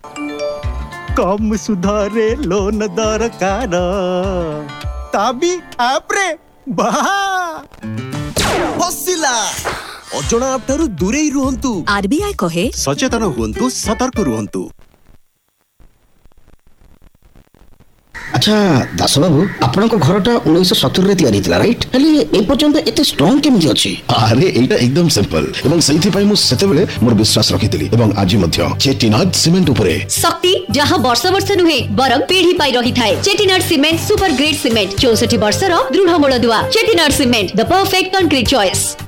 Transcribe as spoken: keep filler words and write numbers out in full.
कम सुधारे लोन दरकार ताबी आप रे बाहा फसिला अजଣା आप ठारू दूरे रुहंतु। आरबीआई कहे सचेतन हुंतु सतर्क रुहंतु। अच्छा दास बाबू आपण घरटा उन्नीस सत्तर रे तैयारी थिला राइट हेले ए पर्यंत एते स्ट्रांग केमि अछि? अरे एटा एकदम सिंपल एवं सही पई मु सेते बेले मोर विश्वास रखिथिली एवं आज मध्य चेटिनाड सीमेंट उपरे शक्ति जहां वर्ष वर्ष नुहे बरम पीढ़ी पाई रही थाए। Chettinad cement super grade cement चौसठ वर्ष रो दृढ़ मूल दुआ। Chettinad cement the perfect concrete choice.